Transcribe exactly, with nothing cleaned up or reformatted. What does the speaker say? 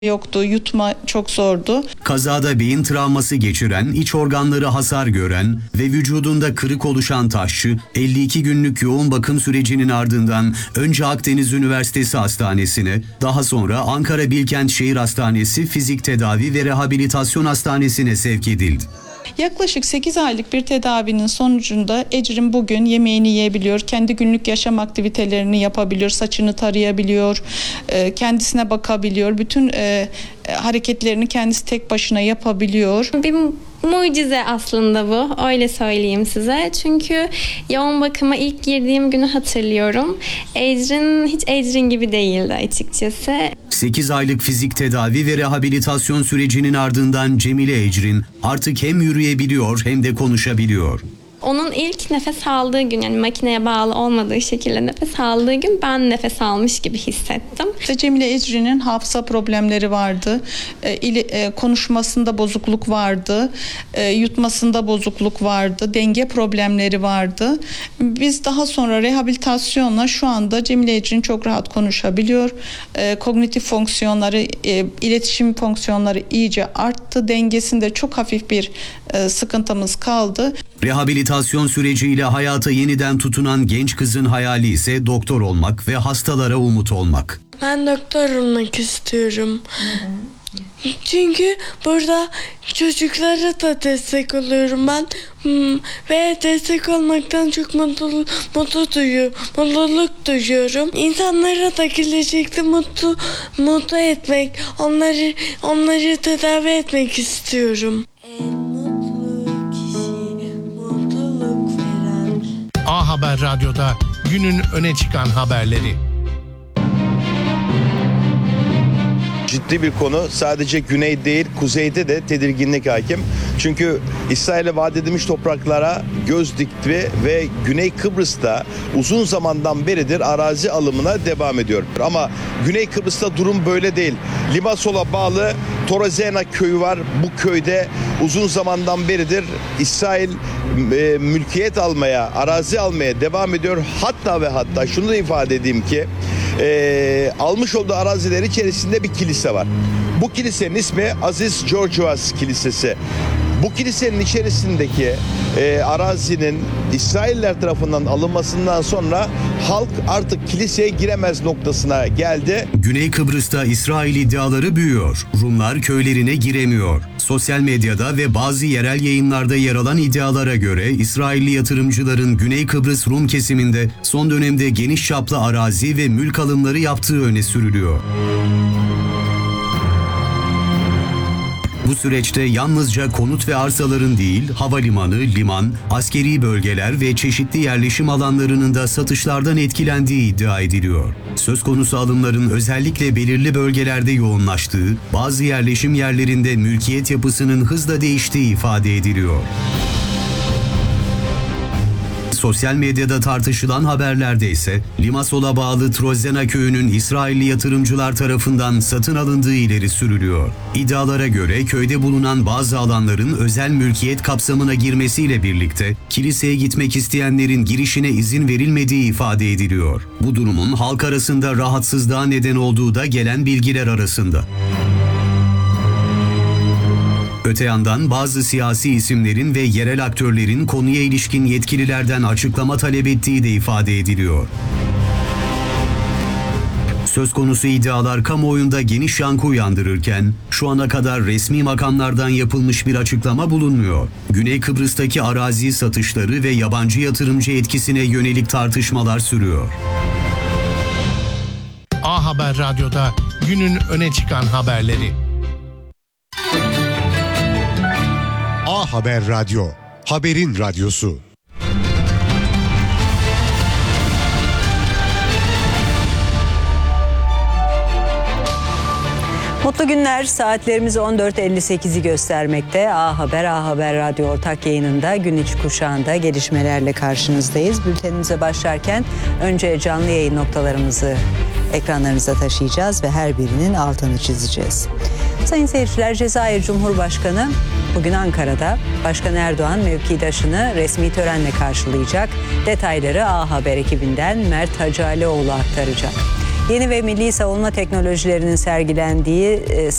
yoktu, yutma çok zordu. Kazada beyin travması geçiren, iç organları hasar gören ve vücudunda kırık oluşan taşçı, elli iki günlük yoğun bakım sürecinin ardından önce Akdeniz Üniversitesi Hastanesi'ne, daha sonra Ankara Bilkent Şehir Hastanesi Fizik Tedavi ve Rehabilitasyon Hastanesi'ne sevk edildi. Yaklaşık sekiz aylık bir tedavinin sonucunda Ecrin bugün yemeğini yiyebiliyor, kendi günlük yaşam aktivitelerini yapabiliyor, saçını tarayabiliyor, kendisine bakabiliyor, bütün hareketlerini kendisi tek başına yapabiliyor. Bir mucize aslında bu, öyle söyleyeyim size. Çünkü yoğun bakıma ilk girdiğim günü hatırlıyorum. Ecrin hiç Ecrin gibi değildi açıkçası. sekiz aylık fizik tedavi ve rehabilitasyon sürecinin ardından Cemile Ecrin artık hem yürüyebiliyor hem de konuşabiliyor. Onun ilk nefes aldığı gün, yani makineye bağlı olmadığı şekilde nefes aldığı gün ben nefes almış gibi hissettim. İşte Cemile Ecrin'in hafıza problemleri vardı, e, ili, e, konuşmasında bozukluk vardı, e, yutmasında bozukluk vardı, denge problemleri vardı. Biz daha sonra rehabilitasyonla şu anda Cemile Ecrin çok rahat konuşabiliyor. E, kognitif fonksiyonları, e, iletişim fonksiyonları iyice arttı. Dengesinde çok hafif bir e, sıkıntımız kaldı. Rehabilitasyon süreciyle hayata yeniden tutunan genç kızın hayali ise doktor olmak ve hastalara umut olmak. Ben doktor olmak istiyorum. Neden? Çünkü burada çocuklara da destek oluyorum ben ve destek olmaktan çok mutlu, mutlu duyuyorum, mutluluk duyuyorum. İnsanlara da gelecekte mutlu, mutlu etmek, onları onları tedavi etmek istiyorum. A Haber Radyo'da günün öne çıkan haberleri. Ciddi bir konu. Sadece güney değil, kuzeyde de tedirginlik hakim. Çünkü İsrail'e vaat edilmiş topraklara göz dikti ve Güney Kıbrıs'ta uzun zamandan beridir arazi alımına devam ediyor. Ama Güney Kıbrıs'ta durum böyle değil. Limassol'a bağlı Torozena köyü var. Bu köyde uzun zamandan beridir İsrail e, mülkiyet almaya, arazi almaya devam ediyor. Hatta ve hatta şunu da ifade edeyim ki e, almış olduğu araziler içerisinde bir kilise var. Bu kilisenin ismi Aziz Georgios Kilisesi. Bu kilisenin içerisindeki e, arazinin İsrailler tarafından alınmasından sonra halk artık kiliseye giremez noktasına geldi. Güney Kıbrıs'ta İsrail iddiaları büyüyor. Rumlar köylerine giremiyor. Sosyal medyada ve bazı yerel yayınlarda yer alan iddialara göre İsrailli yatırımcıların Güney Kıbrıs Rum kesiminde son dönemde geniş çaplı arazi ve mülk alımları yaptığı öne sürülüyor. Bu süreçte yalnızca konut ve arsaların değil, havalimanı, liman, askeri bölgeler ve çeşitli yerleşim alanlarının da satışlardan etkilendiği iddia ediliyor. Söz konusu alımların özellikle belirli bölgelerde yoğunlaştığı, bazı yerleşim yerlerinde mülkiyet yapısının hızla değiştiği ifade ediliyor. Sosyal medyada tartışılan haberlerde ise Limassol'a bağlı Torozena köyünün İsrailli yatırımcılar tarafından satın alındığı ileri sürülüyor. İddialara göre köyde bulunan bazı alanların özel mülkiyet kapsamına girmesiyle birlikte kiliseye gitmek isteyenlerin girişine izin verilmediği ifade ediliyor. Bu durumun halk arasında rahatsızlığa neden olduğu da gelen bilgiler arasında. Öte yandan bazı siyasi isimlerin ve yerel aktörlerin konuya ilişkin yetkililerden açıklama talep ettiği de ifade ediliyor. Söz konusu iddialar kamuoyunda geniş yankı uyandırırken şu ana kadar resmi makamlardan yapılmış bir açıklama bulunmuyor. Güney Kıbrıs'taki arazi satışları ve yabancı yatırımcı etkisine yönelik tartışmalar sürüyor. A Haber Radyo'da günün öne çıkan haberleri. A Haber Radyo, haberin radyosu. Mutlu günler. Saatlerimiz on dört elli sekizi göstermekte. A Haber, A Haber Radyo ortak yayınında gün içi kuşağında gelişmelerle karşınızdayız. Bültenimize başlarken önce canlı yayın noktalarımızı ekranlarınıza taşıyacağız ve her birinin altını çizeceğiz. Sayın seyirciler, Cezayir Cumhurbaşkanı bugün Ankara'da. Başkan Erdoğan mevkidaşını resmi törenle karşılayacak. Detayları A Haber ekibinden Mert Hacıalioğlu aktaracak. Yeni ve milli savunma teknolojilerinin sergilendiği e,